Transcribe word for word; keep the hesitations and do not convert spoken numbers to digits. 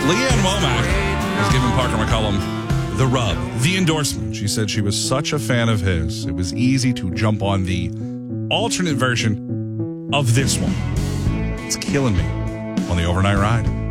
Leanne Womack has given Parker McCollum the rub, the endorsement. She said she was such a fan of his, it was easy to jump on the alternate version of this one. It's killing me on the overnight ride.